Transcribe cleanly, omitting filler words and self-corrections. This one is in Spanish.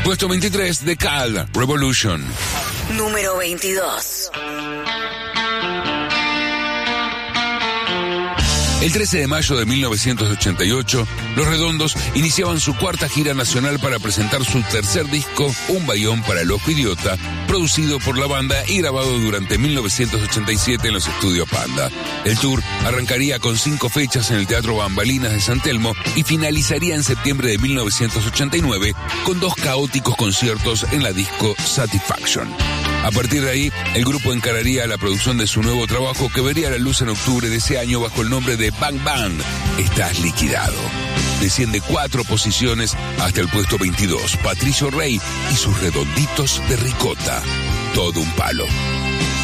Puesto 23, The Call, Revolution. Número 22. El 13 de mayo de 1988, Los Redondos iniciaban su cuarta gira nacional para presentar su tercer disco, Un Bayón para el Ojo Idiota, producido por la banda y grabado durante 1987 en los estudios Panda. El tour arrancaría con 5 fechas en el Teatro Bambalinas de San Telmo y finalizaría en septiembre de 1989 con 2 caóticos conciertos en la disco Satisfaction. A partir de ahí, el grupo encararía la producción de su nuevo trabajo que vería la luz en octubre de ese año bajo el nombre de Bang Bang, Estás Liquidado. Desciende 4 posiciones hasta el puesto 22, Patricio Rey y sus Redonditos de Ricota. Todo un palo.